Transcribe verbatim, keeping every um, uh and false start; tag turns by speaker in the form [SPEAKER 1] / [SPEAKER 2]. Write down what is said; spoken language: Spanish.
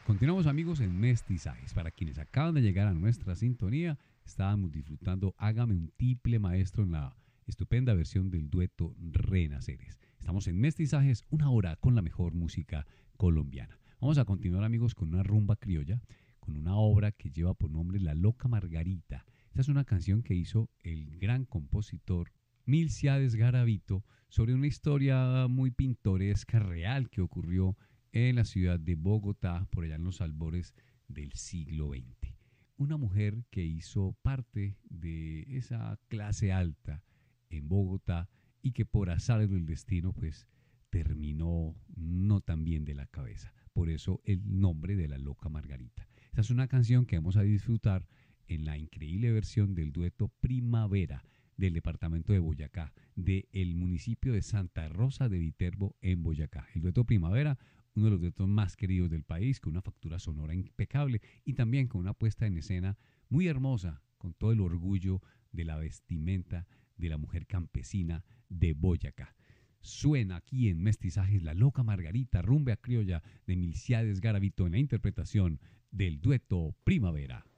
[SPEAKER 1] Continuamos amigos en Mestizajes. Para quienes acaban de llegar a nuestra sintonía, estábamos disfrutando Hágame un tiple maestro en la estupenda versión del dueto Renaceres. Estamos en Mestizajes, una hora con la mejor música colombiana. Vamos a continuar amigos con una rumba criolla, con una obra que lleva por nombre La Loca Margarita. Esta es una canción que hizo el gran compositor Milciades Garavito sobre una historia muy pintoresca, real, que ocurrió en la ciudad de Bogotá, por allá en los albores del siglo veinte. Una mujer que hizo parte de esa clase alta en Bogotá y que por azar del destino pues terminó no tan bien de la cabeza. Por eso el nombre de La Loca Margarita. Esta es una canción que vamos a disfrutar en la increíble versión del dueto Primavera del departamento de Boyacá, del municipio de Santa Rosa de Viterbo en Boyacá. El dueto Primavera, uno de los duetos más queridos del país, con una factura sonora impecable y también con una puesta en escena muy hermosa, con todo el orgullo de la vestimenta de la mujer campesina de Boyacá. Suena aquí en Mestizajes La Loca Margarita, rumba criolla de Milciades Garavito en la interpretación del dueto Primavera.